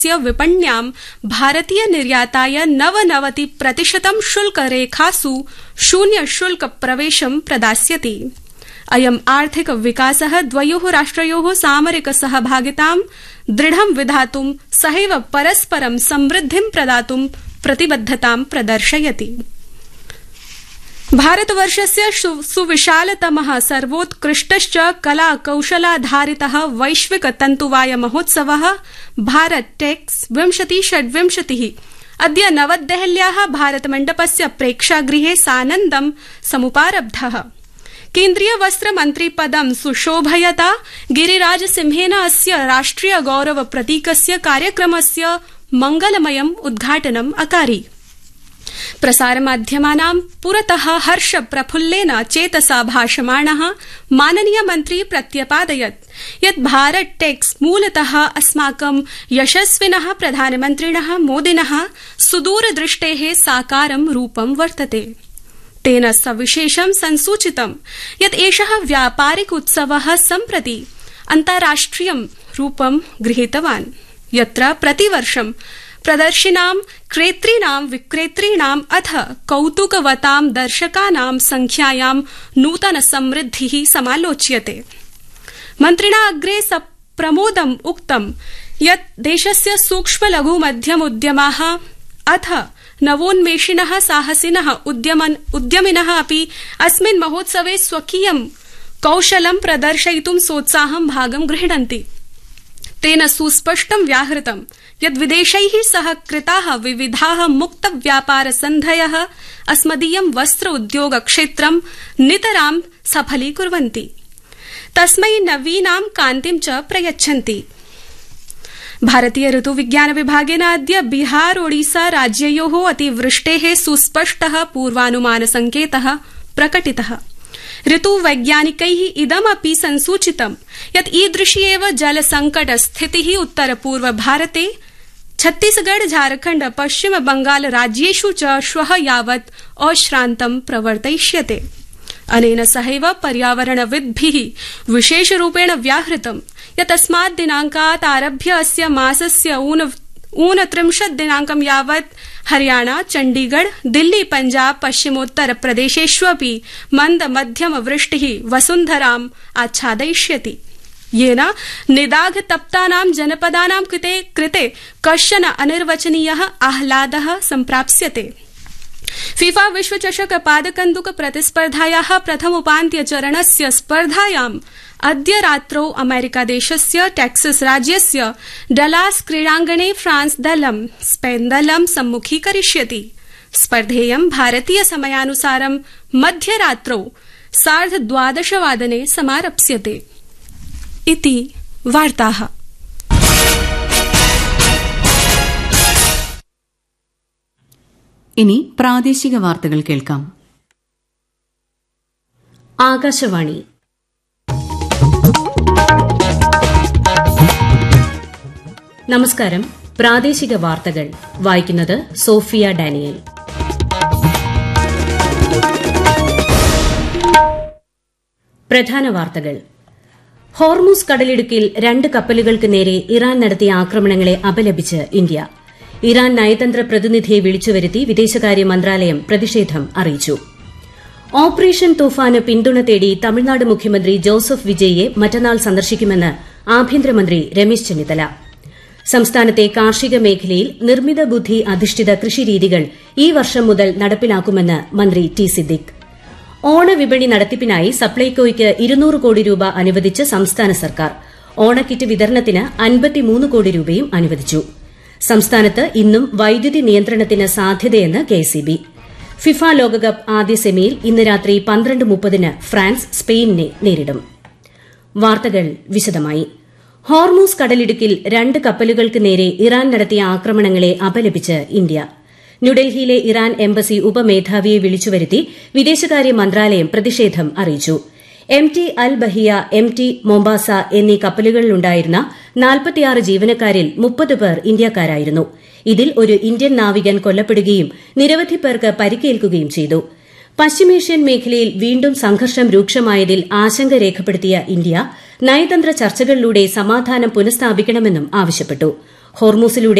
विपण्यां भारतीय निर्याताय 99% शुल्करेखासु शून्य शुल्क प्रवेशं प्रदास्यति। अयम् आर्थिक विकासः द्वयोः राष्ट्रयोः सामरिक सहभागितां दृढं विधातुं सहैव परस्परं समृद्धिं प्रदातुं प्रतिबद्धतां प्रदर्शयति। भारतवर्षस्य सुविशालतमः सर्वोत्कृष्टश्च कला कौशलाधारितः वैश्विक तन्तुवाय महोत्सवः भारत टेक्स 2026 अद्य नवदेहल्याः भारतमण्डपस्य प्रेक्षागृहे सानन्दं समुपारब्धः। केन्द्रीय वस्त्र मन्त्रिपदं सुशोभयता गिरिराजसिंहेन अस्य राष्ट्रिय गौरव प्रतीकस्य कार्यक्रमस्य मंगलमयम् उद्घाटनम् अकारि। प्रसारमाध्यमानां पुरतः हर्ष प्रफुल्लेन चेतसा भाषमाणः माननीय मन्त्री प्रत्यपादयत् यत् भारत टेक्स मूलतः अस्माकं यशस्विनः प्रधानमन्त्रिणः मोदिनः सुदूरदृष्टेः साकारं रूपं वर्तते। तेन सविशेषं संसूचितं यत् एषः व्यापारिक उत्सवः सम्प्रति अन्ताराष्ट्रियं रूपं गृहीतवान्, यत्र प्रतिवर्षं प्रदर्शिनां क्रेतॄणां विक्रेतॄणाम् अथ कौतुकवतां दर्शकानां संख्यायां नूतन समृद्धिः समालोच्यते। मन्त्रिणा अग्रे सप्रमोदम् उक्तं यत् देशस्य सूक्ष्म लघु मध्यम उद्यमाः अथ नवोन्मेषिणः साहसिनः उद्यमिनः अपि अस्मिन् महोत्सवे स्वकीयं कौशलं प्रदर्शयितुं सोत्साहं भागं गृह्णन्ति। तेन सुस्पष्टं व्याहृतं यत् विदेशैः सह कृताः विविधाः मुक्त व्यापार सन्धयः अस्मदीयं वस्त्र उद्योग क्षेत्रं नितरां सफलीकुर्वन्ति, तस्मै नवीनां कान्तिं च प्रयच्छन्ति। भारतीय ऋतुविज्ञान विभागेन अद्य बिहार ओडिसा राज्ययोः अतिवृष्टेः सुस्पष्टः पूर्वानुमान संकेतः प्रकटितः। ऋतुवैज्ञानिकैः इदमपि संसूचितं यत् ईदृशी एव जलसंकट स्थितिः उत्तरपूर्व भारते छत्तीसगढ़ झारखण्ड पश्चिम बंगाल राज्येषु च श्वः यावत् अश्रान्तं प्रवर्तयिष्यते। अनेन सहैव पर्यावरणविद्भिः विशेषरूपेण व्याहृतं यत् अस्मात् दिनांकात् आरभ्य अस्य मासस्य 29 दिनांकं यावत् हरियाणा, चण्डीगढ़, दिल्ली, पञ्जाब, पश्चिमोत्तर प्रदेशेष्वपि मन्द मध्यम वृष्टिः वसुन्धराम् आच्छादयिष्यति, येन निदाघतप्तानां जनपदानां कृते कश्चन अनिर्वचनीयः आह्लादः सम्प्राप्स्यते। फीफा विश्वचषक पादकन्दुक प्रतिस्पर्धायाः प्रथमोपान्त्य चरणस्य स्पर्धायाम् अद्य रात्रौ अमेरिकादेशस्य टेक्सास राज्यस्य डलास क्रीडाङ्गणे फ्रांस दलं स्पेन दलं सम्मुखीकरिष्यति। स्पर्धेयं भारतीय समयानुसारं मध्यरात्रौ 12:30 समारप्स्यते। इति वार्ताः। ഇനി പ്രാദേശിക വാർത്തകൾ കേൾക്കാം. ആകാശവാണി. നമസ്കാരം. പ്രാദേശിക വാർത്തകൾ വായിക്കുന്നത് സോഫിയ ഡാനിയൽ. പ്രധാന വാർത്തകൾ. ഹോർമൂസ് കടലിടുക്കിൽ 2 കപ്പലുകൾക്ക് നേരെ ഇറാൻ നടത്തിയ ആക്രമണങ്ങളെ അപലപിച്ച് ഇന്ത്യ. ഇറാൻ നയതന്ത്ര പ്രതിനിധിയെ വിളിച്ചുവരുത്തി വിദേശകാര്യ മന്ത്രാലയം പ്രതിഷേധം അറിയിച്ചു. ഓപ്പറേഷൻ തൂഫാന് പിന്തുണ തേടി തമിഴ്നാട് മുഖ്യമന്ത്രി ജോസഫ് വിജയിയെ മറ്റന്നാൾ സന്ദർശിക്കുമെന്ന് ആഭ്യന്തരമന്ത്രി രമേശ് ചെന്നിത്തല. സംസ്ഥാനത്തെ കാർഷിക മേഖലയിൽ നിർമ്മിത ബുദ്ധി അധിഷ്ഠിത കൃഷിരീതികൾ ഈ വർഷം മുതൽ നടപ്പിലാക്കുമെന്ന് മന്ത്രി ടി സിദ്ദിഖ്. ഓണവിപണി നടത്തിപ്പിനായി സപ്ലൈകോയ്ക്ക് 200 കോടി രൂപ അനുവദിച്ച് സംസ്ഥാന സർക്കാർ. ഓണക്കിറ്റ് വിതരണത്തിന് 53 കോടി രൂപയും അനുവദിച്ചു. സംസ്ഥാനത്ത് ഇന്നും വൈദ്യുതി നിയന്ത്രണത്തിന് സാധ്യതയെന്ന് കെഎസ്ഇബി. ഫിഫ ലോകകപ്പ് ആദ്യ സെമിയിൽ ഇന്ന് രാത്രി 12:30 ഫ്രാൻസ് സ്പെയിനിനെ നേരിടും. വാർത്തകൾ വിശദമായി. ഹോർമൂസ് കടലിടുക്കിൽ 2 കപ്പലുകൾക്ക് നേരെ ഇറാൻ നടത്തിയ ആക്രമണങ്ങളെ അപലപിച്ച് ഇന്ത്യ. ന്യൂഡൽഹിയിലെ ഇറാൻ എംബസി ഉപമേധാവിയെ വിളിച്ചുവരുത്തി വിദേശകാര്യ മന്ത്രാലയം പ്രതിഷേധം അറിയിച്ചു. MT അൽ ബഹിയ, MT മൊംബാസ എന്നീ കപ്പലുകളിലുണ്ടായിരുന്ന 46 ജീവനക്കാരിൽ 30 പേർ ഇന്ത്യക്കാരായിരുന്നു. ഇതിൽ ഒരു ഇന്ത്യൻ നാവികൻ കൊല്ലപ്പെടുകയും നിരവധി പേർക്ക് പരിക്കേൽക്കുകയും ചെയ്തു. പശ്ചിമേഷ്യൻ മേഖലയിൽ വീണ്ടും സംഘർഷം രൂക്ഷമായതിൽ ആശങ്ക രേഖപ്പെടുത്തിയ ഇന്ത്യ നയതന്ത്ര ചർച്ചകളിലൂടെ സമാധാനം പുനഃസ്ഥാപിക്കണമെന്നും ആവശ്യപ്പെട്ടു. ഹോർമൂസിലൂടെ